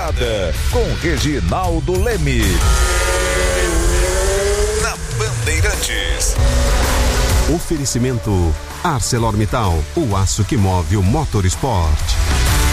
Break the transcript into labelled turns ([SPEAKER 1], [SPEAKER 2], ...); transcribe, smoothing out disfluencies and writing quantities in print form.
[SPEAKER 1] Madrugada, com Reginaldo Leme. Na Bandeirantes.
[SPEAKER 2] Oferecimento ArcelorMittal, o aço que move o Motorsport.